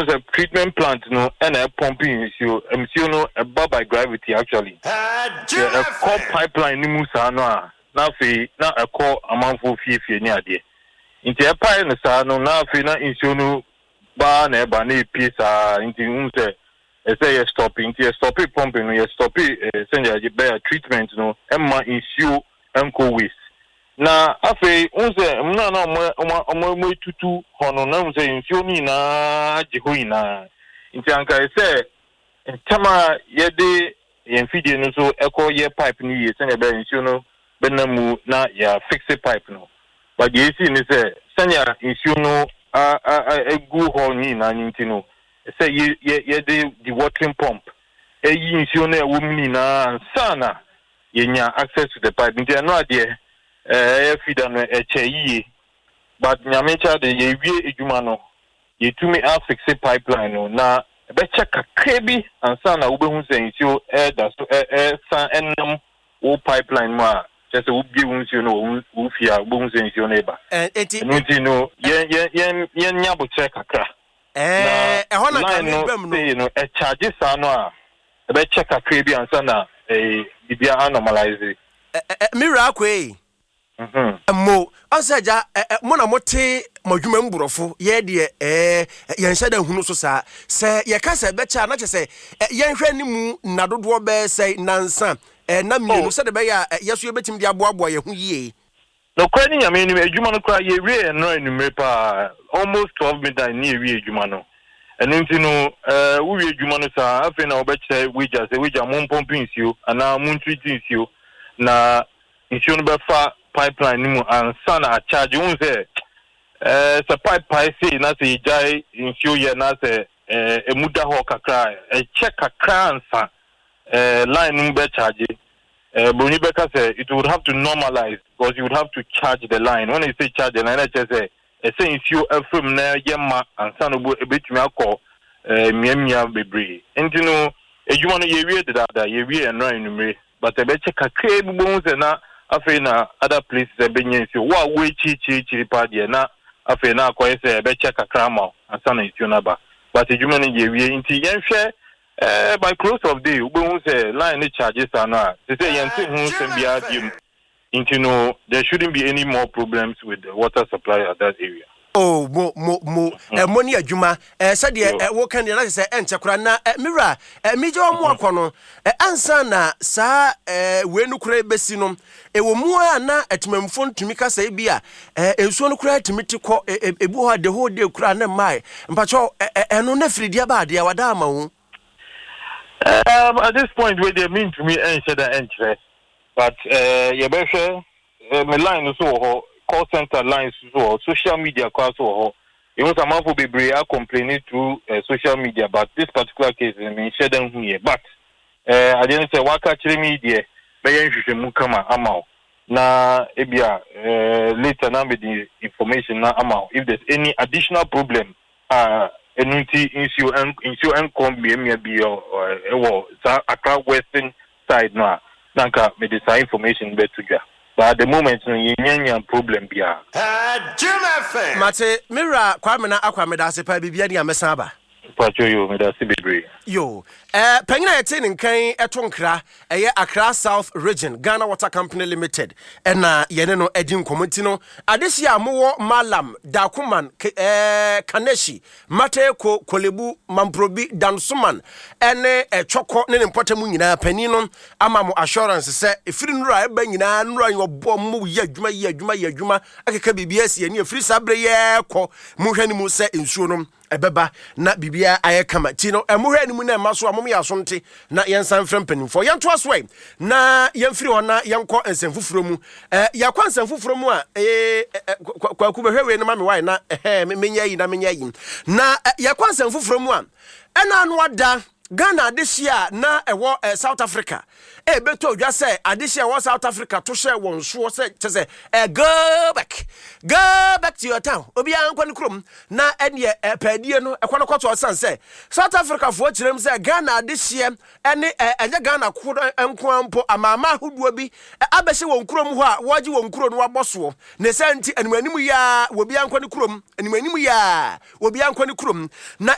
was a treatment plant no and a pumping MCO no above by gravity actually. A core pipeline ni musa no na fe na a core amount for fee ni ade. Inti a pipe no sa no na fe na MCO no ba na ba na piece inti unse say you stopping pumping no you stop it send you be treatment no emma MCO enko waste. Na afi unse na mo tutu hono na unse insio ni na jiho ina nti anka se ntama yede yemfidie no so eko ye pipe ni ye senya be insio no benamu na ya fix pipe no but ye si ni se senya insio no egu ho ni na nti no se ye the watering pump eyi insio no ewum ni na sana yenya access to the pipe nti no ade feeder no eche but nyamecha de ye wie edwuma no ye tumi a fix pipeline no na be check akrebi ansa na wo behu sensio da so san enam wo pipeline ma just wo bi hu sensio no wo fia wo behu sensio na eba enti no ye nya bo check akra ho na ka me bam no e charge sa no a be check akrebi ansa na bibia anormalize mira kwei mo asaja mo na mote madwuma mburofo ye de yen hyeda hunu so sa se ye ka se be cha na che se yen hwe ni mu na dodo be se nansa na mienu se de be ya yeso ye betim de aboabo ye hu yie no kwani nyame ni adwuma no kwa ye wie no anumre pa almost 12 midnight ni wie adwuma no enu nti no wo wie adwuma no sa afi na obeche wija mo pumping nsio ana mo treat nsio na nsio no be fa pipeline nimu ansana a charge un say se pipe say na say jai insure ye na say emuda ho kakra check kakra ansa line num be charge boni be ka say it would have to normalize because you would have to charge the line when you say charge the line I just say insure from na yema ansana bo ebetumi akọ miamia bebre entino edwuma no ye wie dada ye wie enra enumre but e be check kakra ebubo say na afena other places ebenyensi wa we chi pa de na afena akoye se be check akrama ansana itunaba but ejuma ne ye wie nti yenhwe by close of day ubehun se line charges ana se say yente hu se bia dim nti no there shouldn't be any more problems with the water supply at that area. Oh money adwuma said wo kan de na se enchekura na mira meje omo akono ansa na sa we nu kura besi no ewo mu a na etimamfo ntumi ka sa bia ensuo no kura timiti ko ebu ho de ho de kura na mai mpacho eno na fridi aba de wada ama hu at this point where they mean to me enche that enche but ye be hwe me line so ho call center lines so social media call so it was a man for be complaining through social media about this particular case in share them here but I didn't say waka chiri media be yen mu kama amao na ebia later na be the information na amao if there's any additional problem enunti insure and come be Accra Western side na nanka me this information be to but at the moment no yenyan problem bia mate mira kwame na akwame da se pa bibia ni amesa ba pacho yo me da se bebre yo panyina yete nkan etonkra eye Accra South Region Ghana Water Company Limited na yene no edi nkomoti no adesi amowo malam dakuman kaneshi mateko kolebu mamprobi dansuman ene choko ne mpotamu nyina pani no ama mo assurance se efiri nura eba nyina nura yobo mu ye adwuma akeka bibia sie ne efiri sabre ye ko mu hwani mu se ensuo no ebeba na bibia ayekama ti no emuhwe ni mu na maso amom ya sonte na yensan frempani for yento aswe na yemfiri hona yenko ensanfufuro mu yakwa ensanfufuro mu a kwaku behwe we no ma me wai na menya yi na yakwa ensanfufuro mu a ena no ada Ghana adisia na ewo South Africa beto odwa se adisia wo South Africa to share won so se go back to your town obi ankwan krom na ene padie no ekwan kwato san se South Africa fo kirem se Ghana adisia ene enye Ghana ko enkwampo amama huduo bi abese won krom ho a woji won kro no waboso ne santi animanimu ya obi ankwan krom animanimu ya obi ankwan krom na